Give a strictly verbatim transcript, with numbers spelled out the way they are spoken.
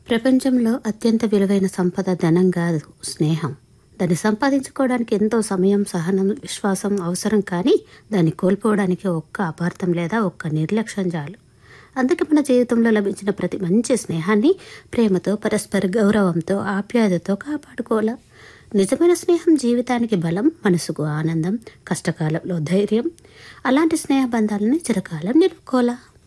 ప్రపంచంలో అత్యంత విలువైన సంపద ధనం కాదు, స్నేహం. దాన్ని సంపాదించుకోవడానికి ఎంతో సమయం, సహనం, విశ్వాసం అవసరం. కానీ దాన్ని కోల్పోవడానికి ఒక్క అపార్థం లేదా ఒక్క నిర్లక్ష్యం చాలు. అందుకే మన జీవితంలో లభించిన ప్రతి మంచి స్నేహాన్ని ప్రేమతో, పరస్పర గౌరవంతో, ఆప్యాయతతో కాపాడుకోవాలా. నిజమైన స్నేహం జీవితానికి బలం, మనసుకు ఆనందం, కష్టకాలంలో ధైర్యం. అలాంటి స్నేహ బంధాలని చిరకాలం నిలుపుకోవాలా.